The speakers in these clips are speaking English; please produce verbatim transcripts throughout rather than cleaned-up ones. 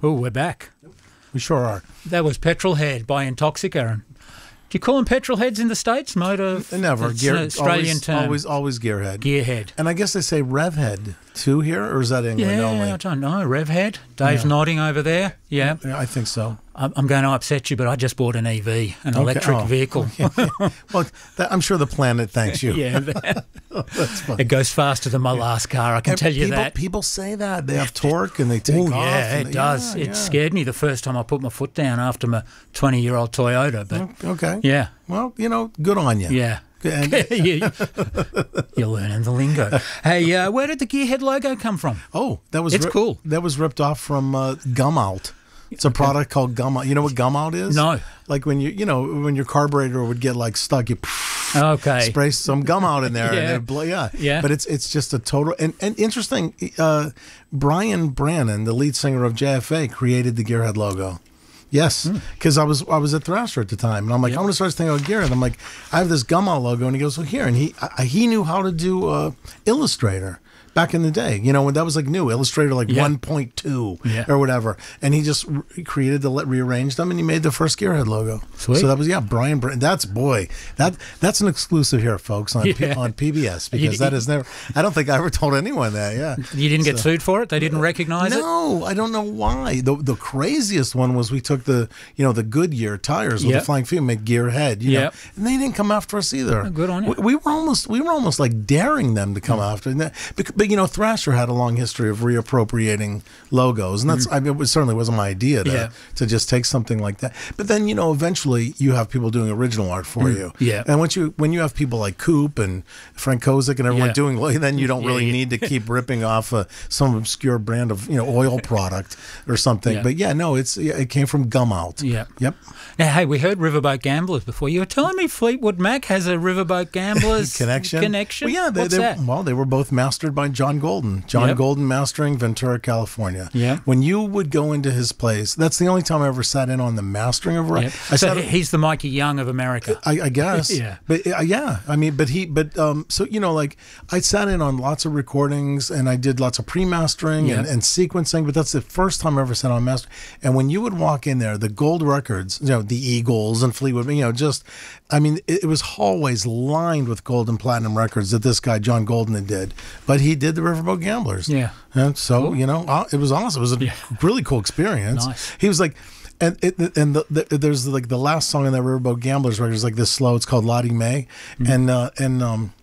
Oh, we're back. We sure are. That was Petrolhead by Intoxica. Do you call them petrol heads in the States? Motor? Never. It's Gear, an Australian always, term. Always, always gearhead. Gearhead. And I guess they say rev head too here, or is that England Yeah, only? I don't know. Revhead. Dave's Yeah. nodding over there. Yeah. Yeah, I think so. I'm I'm going to upset you, but I just bought an E V, an electric Oh. vehicle. Well, that, I'm sure the planet thanks you. Yeah. That's funny. It goes faster than my last car, I can And tell you people, that. People say that. They have torque and they take Oh, off. yeah, and it they- does. yeah, It yeah. scared me the first time I put my foot down after my twenty-year-old Toyota, but Okay. yeah, Well, you know, good on you. yeah. And, You- You're learning the lingo. Hey, uh, where did the Gearhead logo come from? oh, that was It's rip- cool. That was ripped off from uh, Gum Out. It's a product called Gum Out. You know what Gum Out is? No. Like when you, you know, when your carburetor would get like stuck, you Okay. spray some gum out in there, Yeah. and it'd blow, yeah, Yeah. But it's it's just a total and, and interesting. Uh, Brian Brannon, the lead singer of J F A, created the Gearhead logo. Yes, because I was I was at Thrasher at the time, and I'm like, Hmm. Yeah. I'm gonna start thinking about Gearhead. I'm like, I have this gum out logo, and he goes, well, here, and he I, he knew how to do uh, Illustrator. Back in the day, you know, when that was like new, Illustrator like Yeah. one point two Yeah. or whatever. And he just re- created the, rearranged them, and he made the first Gearhead logo. Sweet. So that was, yeah, Brian, Br- that's, boy, that that's an exclusive here, folks, on, P, Yeah. on P B S, because You- that is never, I don't think I ever told anyone that, yeah. You didn't get So- sued for it? They didn't recognize it? No, I don't know why. The the craziest one was we took the, you know, the Goodyear tires with Yep. the flying feet, make Gearhead, you Yep. know, and they didn't come after us either. Oh, good on you. We, we were almost, we were almost like daring them to come after. And that, but, but, you know, Thrasher had a long history of reappropriating logos, and that's, I mean, it was, certainly wasn't my idea to, Mm-hmm. Yeah. to just take something like that. But then, you know, eventually you have people doing original art for you. Mm. Yeah. And once you, when you have people like Coop and Frank Kozik and everyone Yeah. doing, well, then you don't Yeah, really yeah. need to keep ripping off uh, some obscure brand of, you know, oil product or something. Yeah. But yeah, no, it's yeah, it came from Gum Out. Yeah. Yep. Now, hey, we heard Riverboat Gamblers before. You were telling me Fleetwood Mac has a Riverboat Gamblers Connection. connection? Well, yeah, they, What's they, that? well, they were both mastered by John Golden. John Yep. Golden mastering Ventura, California. Yeah. When you would go into his place, that's the only time I ever sat in on the mastering of. Yep. I So sat. he- he's the Mikey Young of America. I, I guess. Yeah. But uh, yeah, I mean, but he, but um, so you know, like I sat in on lots of recordings and I did lots of pre-mastering and, Yeah. and sequencing. But that's the first time I ever sat on master. And when you would walk in there, the gold records, you know, the Eagles and Fleetwood, you know, just, I mean, it, it was hallways lined with gold and platinum records that this guy John Golden had did. But he did the Riverboat Gamblers. Yeah. And so you know, uh, it was awesome. It was a Yeah. really cool experience. Nice. He was like. And it, and the, the, there's like the last song in that Riverboat Gamblers record is like this slow. It's called Lottie May, Mm-hmm. and uh, and um,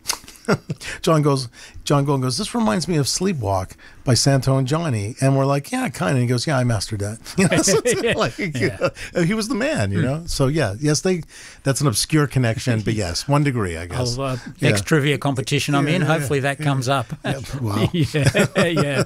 John goes, John Golden goes, this reminds me of Sleepwalk by Santo and Johnny, and we're like, yeah, kind of. And he goes, yeah, I mastered that. You know, so it's like, Yeah. uh, he was the man, you know. So yeah, yes, they. That's an obscure connection, but yes, one degree, I guess. I'll, uh, Yeah. Next trivia competition I'm Yeah, in, yeah, hopefully that comes up. Wow. yeah, yeah.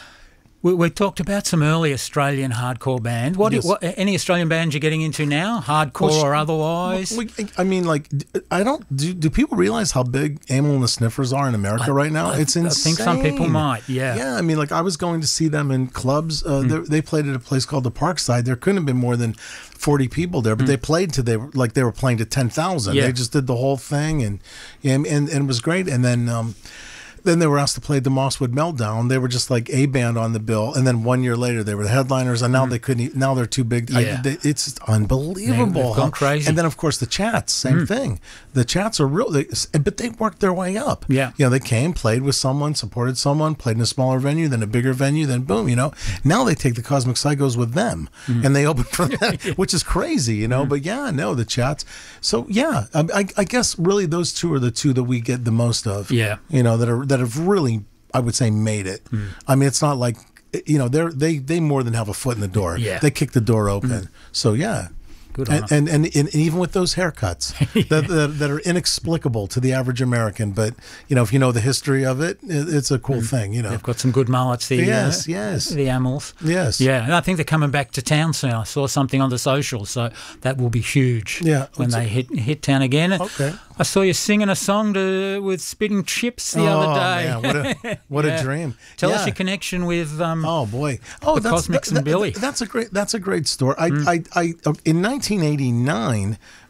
We, we talked about some early Australian hardcore bands. What, Yes. what any Australian bands you're getting into now, hardcore Well, sh- or otherwise? We, I mean, like, I don't. Do, do people realize how big Amyl and the Sniffers are in America right now? I- It's I insane. think some people might, yeah. Yeah, I mean, like, I was going to see them in clubs. Uh, Hmm. they, they played at a place called the Parkside. There couldn't have been more than forty people there, but they played to they were like they were playing to ten thousand. Hmm. Yeah. They just did the whole thing, and and and, and it was great. And then. Um, Then they were asked to play the Mosswood Meltdown. They were just like a band on the bill, and then one year later they were the headliners, and now they couldn't. e- Now they're too big. I- Yeah. they- it's just unbelievable. They- they've gone how- crazy. And then of course the Chats, same thing. The Chats are real, they, but they worked their way up. Yeah. you know, they came, played with someone, supported someone, played in a smaller venue, then a bigger venue, then boom. You know, now they take the Cosmic Psychos with them, and they open for them, which is crazy. You know, but yeah, no, the Chats. So yeah, I, I, I guess really those two are the two that we get the most of. Yeah. you know, that are that have really, I would say, made it. I mean, it's not like, you know, they're they they more than have a foot in the door. Yeah. They kick the door open. So yeah. Good on And, 'em. and, and and even with those haircuts that, that that are inexplicable to the average American, but you know, if you know the history of it, it it's a cool thing. You know. They've got some good mullets, the Yes, uh, yes. the Amyls. Yes. Yeah, and I think they're coming back to town soon. I saw something on the social, so that will be huge. Yeah, when it's they a- hit hit town again. Okay. I saw you singing a song to with Spitting Chips the oh other day. man, what a what Yeah. a dream! Tell Yeah. us your connection with. Um, Oh boy! Oh, The that's Cosmics that- and Billy. that- That's a great. That's a great story. I, I, I, in nineteen eighty-nine,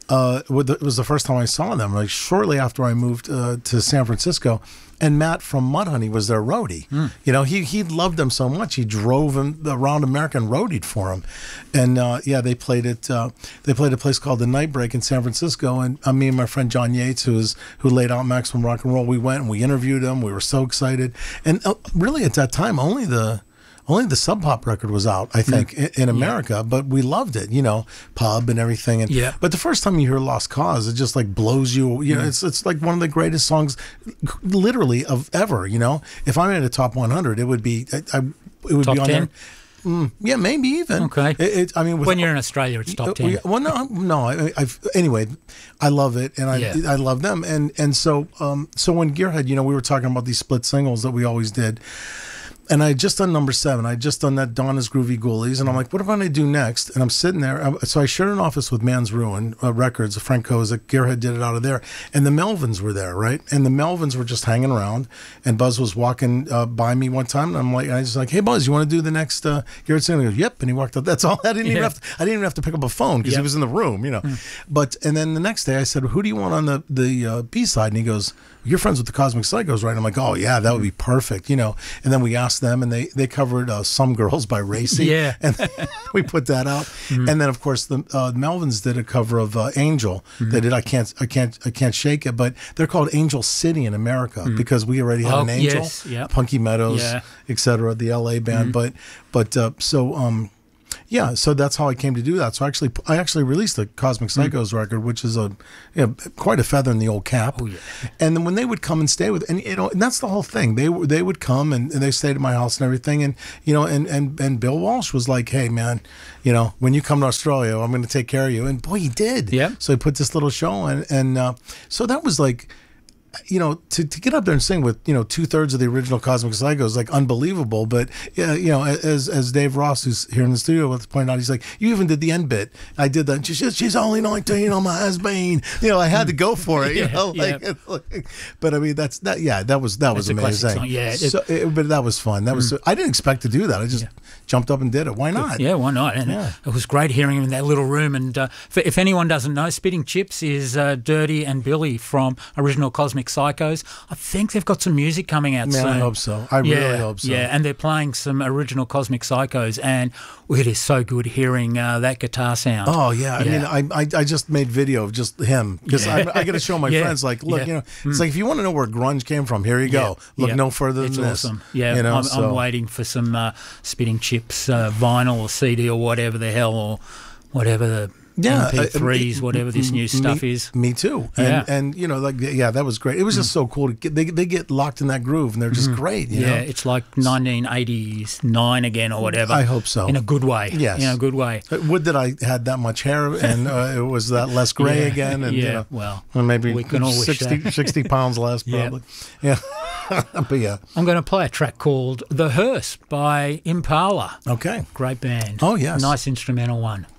uh, it was the first time I saw them. Like shortly after I moved uh, to San Francisco, and Matt from Mudhoney was their roadie. Mm. You know, he he loved them so much he drove him around America and roadied for him. And uh, yeah, they played it. Uh, they played a place called the Night Break in San Francisco. And uh, me and my friend John Yates, who is who laid out Maximum Rock and Roll, we went and we interviewed him. We were so excited. And uh, really, at that time, only the Only the Sub Pop record was out, I think, mm. in, in America, yeah. but we loved it, you know, pub and everything. And yeah. But the first time you hear Lost Cause, it just like blows you, you know, mm. it's it's like one of the greatest songs, literally, of ever, you know. If I made a top one hundred, it would be, I, I, it would top be on ten? there. Mm, yeah, maybe even. Okay. It, it, I mean, with, when you're in Australia, it's top ten. Well, no, no. I, I've, anyway, I love it, and I yeah. I love them, and and so um so when Gearhead, you know, we were talking about these split singles that we always did. And I had just done number seven. I had just done that Donna's Groovy Ghoulies. And I'm like, what am I going to do next? And I'm sitting there. So I shared an office with Man's Ruin uh, Records, Frank Kozak. Gearhead did it out of there. And the Melvins were there, right? And the Melvins were just hanging around. And Buzz was walking uh, by me one time. And I'm like, I was like, hey, Buzz, you want to do the next uh, Gearhead single? He goes, yep. And he walked up. That's all. I didn't even yeah. have to, I didn't even have to pick up a phone because yep. he was in the room, you know. Mm. But, and then the next day I said, who do you want on the, the uh, B-side? And he goes, you're friends with the Cosmic Psychos, right? I'm like, oh, yeah, that would be perfect, you know. And then we asked them, and they, they covered uh, Some Girls by Racy. Yeah. And we put that out. Mm-hmm. And then, of course, the uh, Melvins did a cover of uh, Angel. Mm-hmm. They did I Can't I Can't, I Can't Shake It, but they're called Angel City in America mm-hmm. because we already had oh, an Angel, yes. yep. Punky Meadows, yeah. et cetera, the L A band. Mm-hmm. But, but uh, so... um yeah, so that's how I came to do that. So actually, I actually released the Cosmic Psychos mm. record, which is a you know, quite a feather in the old cap. Oh, yeah. And then when they would come and stay with, and you know, and that's the whole thing. They they would come and, and they stayed at my house and everything. And you know, and, and and Bill Walsh was like, "Hey, man, you know, when you come to Australia, I'm going to take care of you." And boy, he did. Yeah. So he put this little show on, and uh, so that was like. You know, to, to get up there and sing with, you know, two thirds of the original Cosmic Psychos is like unbelievable. But, yeah, you know, as as Dave Ross, who's here in the studio, was pointing out, he's like, you even did the end bit. I did that. She's, she's only nineteen on my has-been. You know, I had to go for it, you yeah, know. Like, yeah. like, but, I mean, that's that. Yeah, that was that was that's amazing. Yeah. It, so, it, but that was fun. That mm. was. I didn't expect to do that. I just yeah. jumped up and did it. Why not? Yeah, why not? And yeah. it, it was great hearing him in that little room. And uh, for, if anyone doesn't know, Spitting Chips is uh, Dirty and Billy from original Cosmic Psychos. I think they've got some music coming out Man, soon. I hope so. I yeah, really hope so. Yeah, and they're playing some original Cosmic Psychos, and it is so good hearing uh, that guitar sound. Oh, yeah. yeah. I mean, I, I I just made video of just him because yeah. I, I got to show my yeah. friends, like, look, yeah. you know, it's mm. like if you want to know where grunge came from, here you go. Yeah. Look yeah. no further it's than this. Awesome. Yeah, you know, I'm, so. I'm waiting for some uh, Spitting Chips uh, vinyl or C D or whatever the hell or whatever the... Yeah, M P threes, uh, whatever this new stuff me, is. Me too. And, yeah. and you know, like yeah, that was great. It was just mm. so cool to get. They they get locked in that groove, and they're just mm-hmm. great. You yeah, know? It's like nineteen eighty-nine again or whatever. I hope so. In a good way. Yes, in a good way. Would that I had that much hair and uh, it was that less gray yeah. again, and yeah, you know, well, maybe we can all sixty, sixty pounds less probably. Yep. Yeah, but yeah. I'm going to play a track called "The Hearse" by Impala. Okay, great band. Oh yes, nice instrumental one.